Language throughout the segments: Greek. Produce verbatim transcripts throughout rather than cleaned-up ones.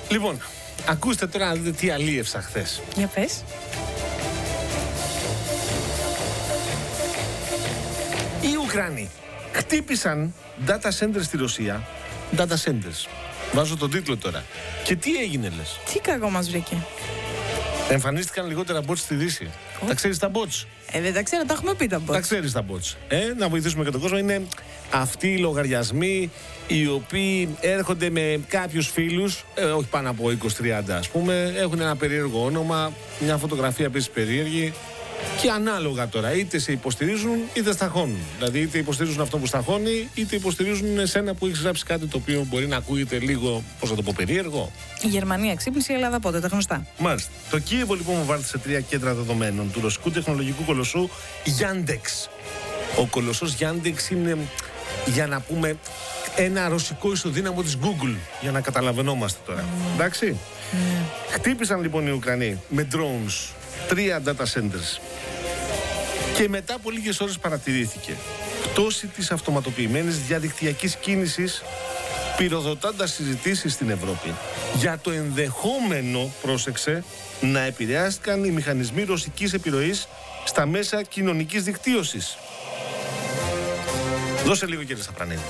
Λοιπόν, ακούστε τώρα να δείτε τι αλίευσα χθες. Για πες. Οι Ουκρανοί χτύπησαν data centers στη Ρωσία. Data centers. Βάζω τον τίτλο τώρα. Και τι έγινε, λες? Τι κακό μας βρήκε? Εμφανίστηκαν λιγότερα bots στη Δύση. Oh. Τα ξέρεις τα bots? Ε, δεν τα ξέρω, τα έχουμε πει τα bots. Τα ξέρεις τα bots. Ε, να βοηθήσουμε και τον κόσμο. Είναι αυτοί οι λογαριασμοί οι οποίοι έρχονται με κάποιους φίλους, ε, όχι πάνω από είκοσι τριάντα ας πούμε, έχουν ένα περίεργο όνομα, μια φωτογραφία επίσης περίεργη. Και ανάλογα τώρα, είτε σε υποστηρίζουν είτε σταχώνουν. Δηλαδή, είτε υποστηρίζουν αυτό που σταχώνει, είτε υποστηρίζουν εσένα που έχει γράψει κάτι το οποίο μπορεί να ακούγεται λίγο, πώς θα το πω, περίεργο. Η Γερμανία ξύπνησε, η Ελλάδα πότε, τα γνωστά. Μάλιστα. Το Κίεβο λοιπόν βομβάρδισε τρία κέντρα δεδομένων του ρωσικού τεχνολογικού κολοσσού Yandex. Ο κολοσσός Yandex είναι, για να πούμε, ένα ρωσικό ισοδύναμο της Google, για να καταλαβαίνόμαστε τώρα. Mm. Εντάξει. Mm. Χτύπησαν λοιπόν οι Ουκρανοί με drones τρία data centers και μετά από λίγες ώρες παρατηρήθηκε πτώση της αυτοματοποιημένης διαδικτυακής κίνησης, πυροδοτώντας συζητήσεις στην Ευρώπη για το ενδεχόμενο, πρόσεξε, να επηρεάστηκαν οι μηχανισμοί ρωσικής επιρροής στα μέσα κοινωνικής δικτύωσης. Δώσε λίγο, κύριε Σαπρανίδη.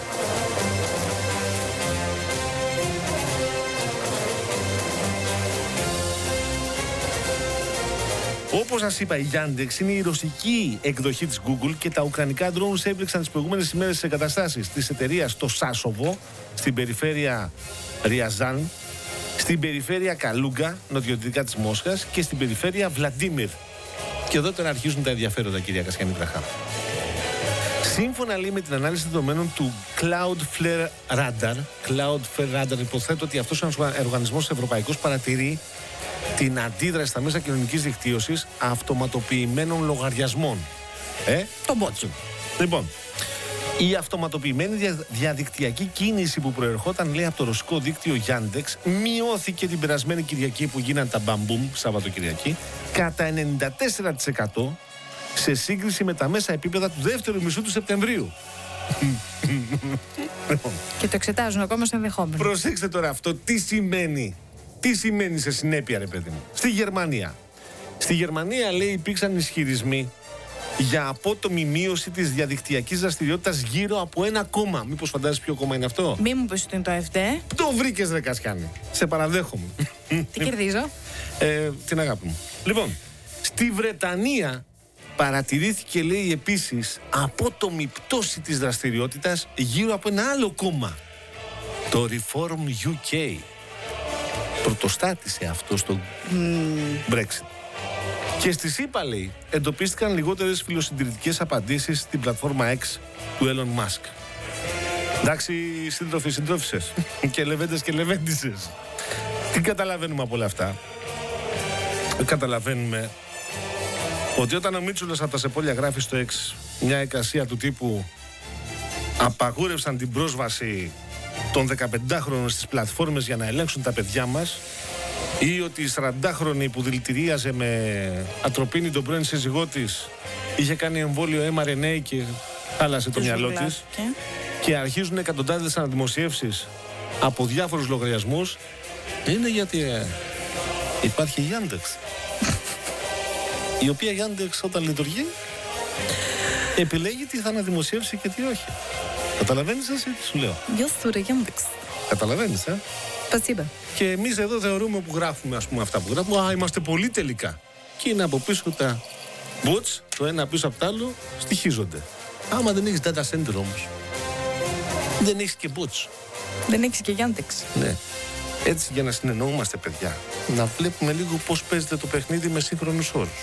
Όπως σας είπα, η Yandex είναι η ρωσική εκδοχή της Google και τα ουκρανικά drones έπληξαν τις προηγούμενες ημέρες στις εγκαταστάσεις της εταιρείας στο Σάσοβο, στην περιφέρεια Ριαζάν, στην περιφέρεια Καλούγκα, νοτιοδυτικά της Μόσχας, και στην περιφέρεια Βλαντίμιρ. Και εδώ τώρα αρχίζουν τα ενδιαφέροντα, κυρία Κασιανή Τραχά. Σύμφωνα, λέει, με την ανάλυση δεδομένων του Cloudflare Radar, Cloudflare Radar υποθέτω ότι αυτός ο οργανισμός ευρωπαϊκός παρατηρεί την αντίδραση στα μέσα κοινωνικής δικτύωσης αυτοματοποιημένων λογαριασμών. Ε? Το bot. Λοιπόν, η αυτοματοποιημένη δια, διαδικτυακή κίνηση που προερχόταν, λέει, από το ρωσικό δίκτυο Yandex μειώθηκε την περασμένη Κυριακή που γίναν τα μπαμπούμ, Σαββατοκυριακή, κατά ενενήντα τέσσερα τοις εκατό σε σύγκριση με τα μέσα επίπεδα του δεύτερου μισού του Σεπτεμβρίου. Και το εξετάζουν ακόμα σε ενδεχόμενο. Προσέξτε τώρα αυτό, τι σημαίνει. Τι σημαίνει σε συνέπεια, ρε παιδί μου. Στη Γερμανία. Στη Γερμανία, λέει, υπήρξαν ισχυρισμοί για απότομη μείωση της διαδικτυακής δραστηριότητας γύρω από ένα κόμμα. Μήπως φαντάζεσαι ποιο κόμμα είναι αυτό? Μη μου πεις ότι είναι το ΕΦΔ. Το βρήκες, ρε Κασιάνη. Σε παραδέχομαι. Τι κερδίζω? Ε, την αγάπη μου. Λοιπόν, στη Βρετανία παρατηρήθηκε, λέει, επίσης απότομη πτώση της δραστηριότητας γύρω από ένα άλλο κόμμα. Το Reform γιου κέι. Πρωτοστάτησε αυτό στο mm. Brexit. Και στη ΣΥΠΑ, λέει, εντοπίστηκαν λιγότερες φιλοσυντηρητικές απαντήσεις στην πλατφόρμα X του Elon Musk. Εντάξει, σύντροφοι, συντρόφισσες και λεβέντες και λεβέντισσες. Τι καταλαβαίνουμε από όλα αυτά? Καταλαβαίνουμε ότι όταν ο Μίτσουλας από τα Σεπόλια γράφει στο X μια εικασία του τύπου απαγούρευσαν την πρόσβαση των δεκαπεντάχρονων στις πλατφόρμες για να ελέγξουν τα παιδιά μας, ή ότι η σαραντάχρονη που δηλητηρίαζε με ατροπίνη τον πρώην σύζυγό της είχε κάνει εμβόλιο εμ αρ εν έι και χάλασε το μυαλό της, και αρχίζουν εκατοντάδες αναδημοσιεύσεις από διάφορους λογαριασμούς, είναι γιατί ε, υπάρχει η Yandex, η οποία Yandex όταν λειτουργεί επιλέγει τι θα αναδημοσιεύσει και τι όχι. Καταλαβαίνεις εσύ τι σου λέω? Καταλαβαίνεις, ε? Σπασίμπα. Και εμείς εδώ θεωρούμε που γράφουμε, ας πούμε, αυτά που γράφουμε, α, είμαστε πολύ τελικά. Και είναι από πίσω τα bots, το ένα πίσω από το άλλο, στοιχίζονται. Άμα δεν έχεις data center όμως, δεν έχεις και bots. Δεν έχεις και Yandex. Ναι. Έτσι, για να συνεννοούμαστε, παιδιά, να βλέπουμε λίγο πώς παίζεται το παιχνίδι με σύγχρονους όρους.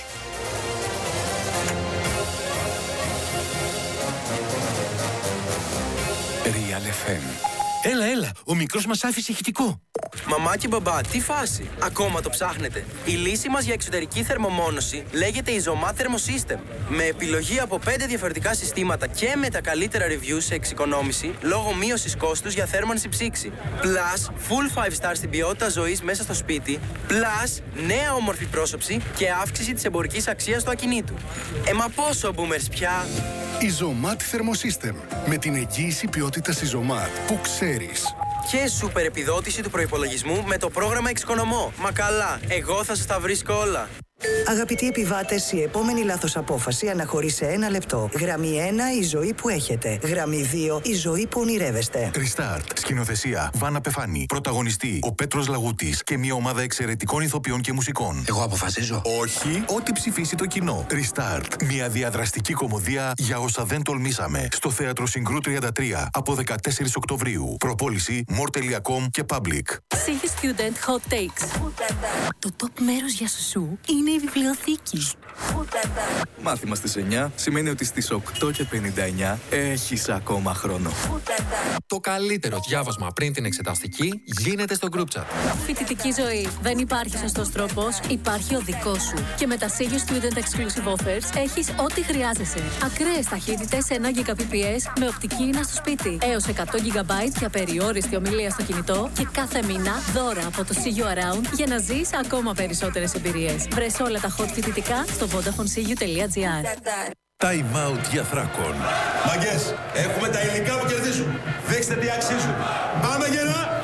Real εφ εμ. Έλα, έλα, ο μικρός μας άφησε ηχητικό. Μαμά και μπαμπά, τι φάση? Ακόμα το ψάχνετε? Η λύση μας για εξωτερική θερμομόνωση λέγεται Isomat Thermosystem. Με επιλογή από πέντε διαφορετικά συστήματα και με τα καλύτερα reviews σε εξοικονόμηση λόγω μείωσης κόστους για θέρμανση ψήξη. Plus, full five star στην ποιότητα ζωής μέσα στο σπίτι. Plus, νέα όμορφη πρόσωψη και αύξηση της εμπορικής αξίας του ακινήτου. Ε, μα πόσο boomers πια? Isomat Thermosystem. Με την εγγύηση ποιότητας Isomat που ξέρεις. και σούπερ επιδότηση του προϋπολογισμού με το πρόγραμμα Εξοικονομώ. Μα καλά, εγώ θα σας τα βρίσκω όλα. Αγαπητοί επιβάτες, η επόμενη λάθος απόφαση αναχωρεί σε ένα λεπτό. Γραμμή ένα, η ζωή που έχετε. Γραμμή δύο, η ζωή που ονειρεύεστε. Restart. Σκηνοθεσία Βάνα Πεφάνη. Πρωταγωνιστή ο Πέτρος Λαγούτης και μια ομάδα εξαιρετικών ηθοποιών και μουσικών. Εγώ αποφασίζω. Όχι, ό,τι ψηφίσει το κοινό. Restart. Μια διαδραστική κωμωδία για όσα δεν τολμήσαμε. Στο Θέατρο Συγκρού τριάντα τρία από δεκατέσσερις Οκτωβρίου. Προπόληση μορ τελεία κομ και Public. Σίγη Student Hot Takes. Το top μέρος για σουσού είναι η βιβλιοθήκη. Μάθημα στις εννιά σημαίνει ότι στις οκτώ και πενήντα εννιά έχεις ακόμα χρόνο. Το καλύτερο διάβασμα πριν την εξεταστική γίνεται στο group chat. Φοιτητική ζωή. Δεν υπάρχει σωστός τρόπος, υπάρχει ο δικός σου. Και με τα Σίγη Student Exclusive Offers έχεις ό,τι χρειάζεσαι. Ακραίες ταχύτητες ένα Gbps με οπτική ίνα στο σπίτι. Έως εκατό τζι μπι για περιόριστη ομιλία στο κινητό και κάθε μήνα δώρα από το See You Around για να ζεις ακόμα περισσότερες εμπειρίες. Βρες όλα τα hot φοιτητικά στο vodafone c u τελεία g r. Time out για Θράκον. Μαγκές, έχουμε τα υλικά που κερδίζουν. Δείξτε τι αξίζουν. Πάμε γερά!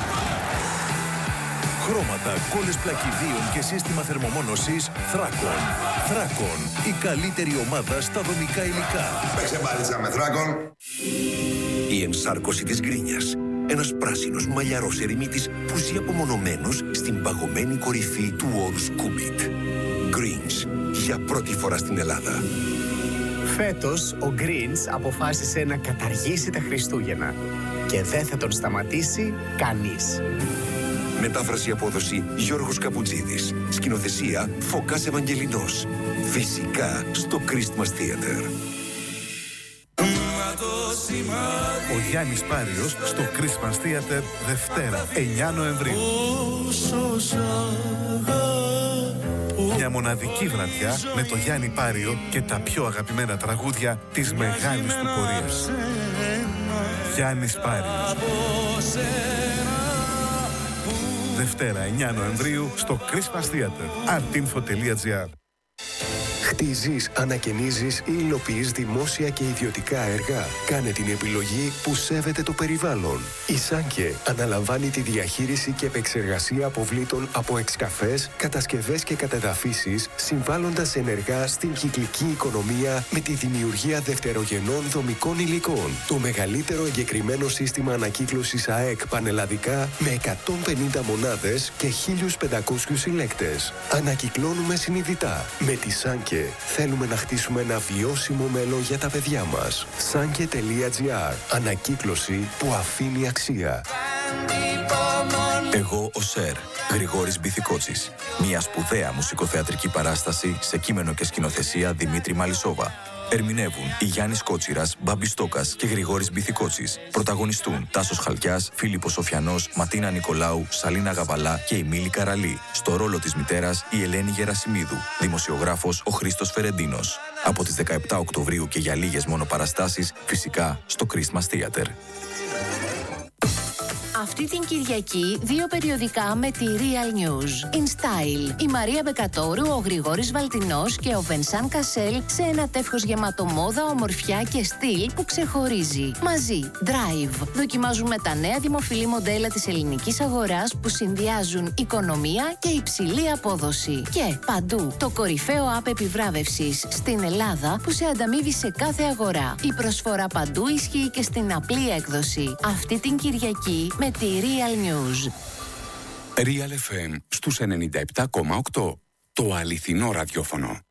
Χρώματα, κόλλες πλακιδίων και σύστημα θερμομόνωσης Θράκον. Θράκον, η καλύτερη ομάδα στα δομικά υλικά. Παίξε μπάλιτσα με Θράκον. Η ενσάρκωση της γκρίνιας. Ένας πράσινος μαλλιαρός ερημίτης που ζει απομονωμένος στην παγωμένη κορυφή του όρους Κούμπιτ. Greens, για πρώτη φορά στην Ελλάδα. Φέτος, ο Greens αποφάσισε να καταργήσει τα Χριστούγεννα και δεν θα τον σταματήσει κανείς. Μετάφραση απόδοση Γιώργος Καπουτζίδης. Σκηνοθεσία Φωκάς Ευαγγελινός. Φυσικά στο Christmas Theater. Ο Γιάννης Πάριος στο Christmas Theater Δευτέρα, εννιά Νοεμβρίου. Μια μοναδική βραδιά με το Γιάννη Πάριο και τα πιο αγαπημένα τραγούδια της μεγάλης του πορείας. Γιάννης Πάριος. Δευτέρα, εννιά Νοεμβρίου στο Christmas Theater. artinfo τελεία gr. Χτίζεις, ανακαινίζεις ή υλοποιείς δημόσια και ιδιωτικά έργα. Κάνε την επιλογή που σέβεται το περιβάλλον. Η Σάνκε αναλαμβάνει τη διαχείριση και επεξεργασία αποβλήτων από εξκαφές, κατασκευές και κατεδαφίσεις, συμβάλλοντας ενεργά στην κυκλική οικονομία με τη δημιουργία δευτερογενών δομικών υλικών. Το μεγαλύτερο εγκεκριμένο σύστημα ανακύκλωσης ΑΕΚ πανελλαδικά με εκατόν πενήντα μονάδες και χίλιους πεντακόσιους συλλέκτες. Ανακυκλώνουμε συνειδητά. Με τη Σάνκε θέλουμε να χτίσουμε ένα βιώσιμο μέλλον για τα παιδιά μας. Σάνκε τελεία gr. Ανακύκλωση που αφήνει αξία. Εγώ ο Σερ, Γρηγόρης Μπιθικότσης. Μια σπουδαία μουσικοθεατρική παράσταση σε κείμενο και σκηνοθεσία Δημήτρη Μαλισσόβα. Ερμηνεύουν η Γιάννης Κότσιρας, Μπάμπης Στόκας και Γρηγόρης Μπιθικότσης. Πρωταγωνιστούν Τάσος Χαλκιάς, Φίλιππος Σοφιανός, Ματίνα Νικολάου, Σαλίνα Γαβαλά και η Μίλη Καραλή. Στο ρόλο της μητέρας η Ελένη Γερασιμίδου. Δημοσιογράφος ο Χρήστος Φερεντίνος. Από τις δεκαεπτά Οκτωβρίου και για λίγες μόνο παραστάσεις, φυσικά στο Christmas Theater. Αυτή την Κυριακή, δύο περιοδικά με τη Real News. In Style, η Μαρία Μπεκατόρου, ο Γρηγόρης Βαλτινός και ο Βενσάν Κασέλ σε ένα τεύχος γεμάτο μόδα, ομορφιά και στυλ που ξεχωρίζει. Μαζί, Drive. Δοκιμάζουμε τα νέα δημοφιλή μοντέλα της ελληνικής αγοράς που συνδυάζουν οικονομία και υψηλή απόδοση. Και παντού, το κορυφαίο app επιβράβευσης στην Ελλάδα που σε ανταμείβει σε κάθε αγορά. Η προσφορά παντού ισχύει και στην απλή έκδοση. Αυτή την Κυριακή με τη Real News. Real εφ εμ στους ενενήντα επτά κόμμα οκτώ. Το αληθινό ραδιόφωνο.